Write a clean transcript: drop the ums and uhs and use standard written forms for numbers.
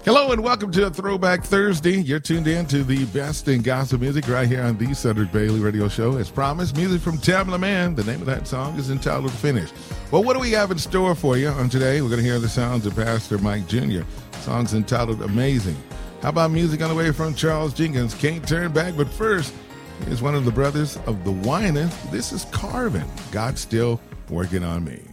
Hello and welcome to a Throwback Thursday. You're tuned in to the best in gospel music right here on the Cedric Bailey Radio Show. As promised, music from Tamla Man. The name of that song is entitled Finish. Well, what do we have in store for you on today? We're going to hear the sounds of Pastor Mike Jr. The song's entitled Amazing. How about music on the way from Charles Jenkins? Can't Turn Back. But first, here's one of the brothers of the Winans. This is Carvin. God's Still Working on Me.